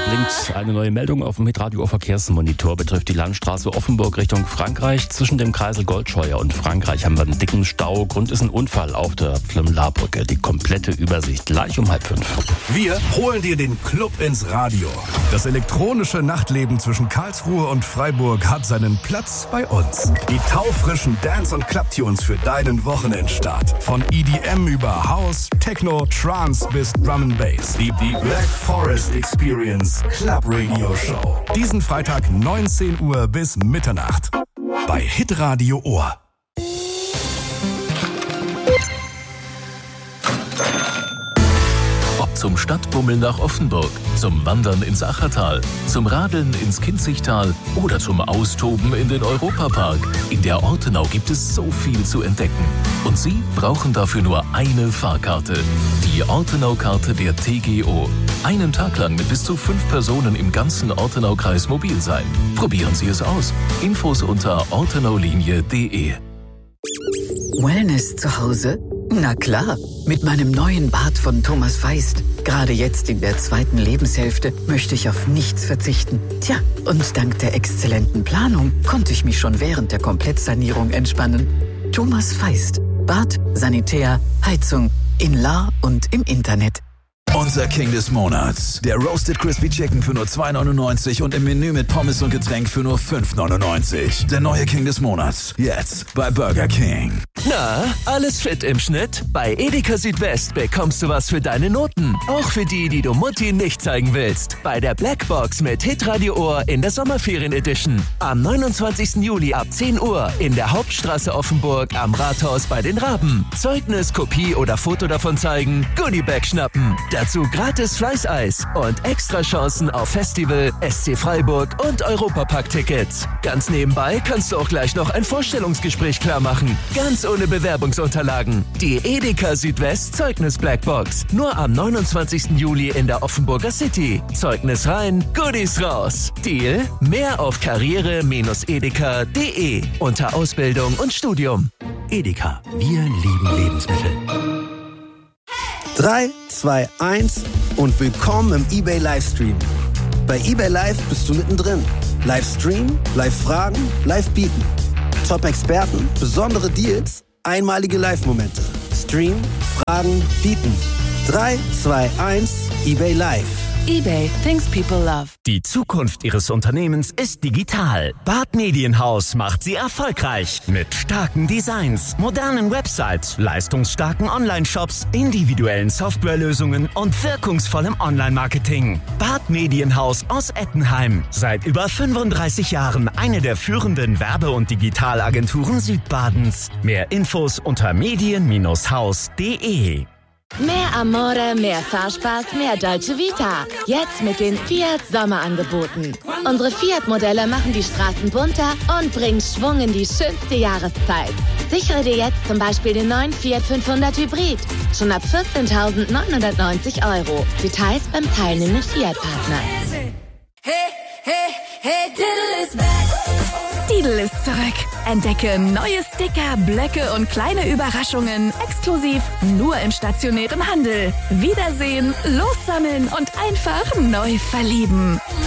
blinkt eine neue Meldung auf dem Hitradio Verkehrsmonitor, betrifft die Landstraße Offenburg Richtung Frankreich. Zwischen dem Kreisel Goldscheuer und Frankreich haben wir einen dicken Stau. Grund ist ein Unfall auf der Pflimlarbrücke. Die komplette Übersicht gleich um 4:30. Wir holen dir den Club ins Radio. Das elektronische Nachtleben zwischen Karlsruhe und Freiburg hat seinen Platz bei uns. Die taufrischen Dance- und Clubtunes für deinen Wochenendstart. Von EDM über House, Techno, Trance bis Drum and Bass. Die Black Forest Experience Club Radio Show. Diesen Freitag 19 Uhr bis Mitternacht. Bei Hitradio Ohr. Ob zum Stadtbummeln nach Offenburg, zum Wandern ins Achertal, zum Radeln ins Kinzigtal oder zum Austoben in den Europapark. In der Ortenau gibt es so viel zu entdecken. Und Sie brauchen dafür nur eine Fahrkarte. Die Ortenau-Karte der TGO. Einen Tag lang mit bis zu 5 Personen im ganzen Ortenau-Kreis mobil sein. Probieren Sie es aus. Infos unter ortenaulinie.de. Wellness zu Hause? Na klar, mit meinem neuen Bad von Thomas Feist. Gerade jetzt in der 2. Lebenshälfte möchte ich auf nichts verzichten. Tja, und dank der exzellenten Planung konnte ich mich schon während der Komplettsanierung entspannen. Thomas Feist. Bad, Sanitär, Heizung, in Lahr und im Internet. Unser King des Monats. Der Roasted Crispy Chicken für nur 2,99 und im Menü mit Pommes und Getränk für nur 5,99. Der neue King des Monats. Jetzt bei Burger King. Na, alles fit im Schnitt? Bei Edeka Südwest bekommst du was für deine Noten. Auch für die, die du Mutti nicht zeigen willst. Bei der Blackbox mit Hitradio Ohr in der Sommerferien-Edition. Am 29. Juli ab 10 Uhr in der Hauptstraße Offenburg am Rathaus bei den Raben. Zeugnis, Kopie oder Foto davon zeigen, Goodiebag schnappen. Dazu gratis Fleißeis und extra Chancen auf Festival, SC Freiburg und Europapark-Tickets. Ganz nebenbei kannst du auch gleich noch ein Vorstellungsgespräch klarmachen. Ganz ohne Bewerbungsunterlagen. Die Edeka Südwest Zeugnis Blackbox. Nur am 29. Juli in der Offenburger City. Zeugnis rein, Goodies raus. Deal? Mehr auf karriere-edeka.de unter Ausbildung und Studium. Edeka, wir lieben Lebensmittel. 3, 2, 1 und willkommen im eBay Livestream. Bei eBay Live bist du mittendrin. Livestream, Live-Fragen, Live-Bieten. Top-Experten, besondere Deals, einmalige Live-Momente. Stream, Fragen, Bieten. 3, 2, 1, eBay Live. eBay, things people love. Die Zukunft Ihres Unternehmens ist digital. Bad Medienhaus macht Sie erfolgreich. Mit starken Designs, modernen Websites, leistungsstarken Online-Shops, individuellen Softwarelösungen und wirkungsvollem Online-Marketing. Bad Medienhaus aus Ettenheim. Seit über 35 Jahren eine der führenden Werbe- und Digitalagenturen Südbadens. Mehr Infos unter medien-haus.de. Mehr Amore, mehr Fahrspaß, mehr Dolce Vita. Jetzt mit den Fiat Sommerangeboten. Unsere Fiat-Modelle machen die Straßen bunter und bringen Schwung in die schönste Jahreszeit. Sichere dir jetzt zum Beispiel den neuen Fiat 500 Hybrid. Schon ab 14.990 €. Details beim teilnehmenden Fiat-Partner. Lidl ist zurück. Entdecke neue Sticker, Blöcke und kleine Überraschungen exklusiv nur im stationären Handel. Wiedersehen, lossammeln und einfach neu verlieben.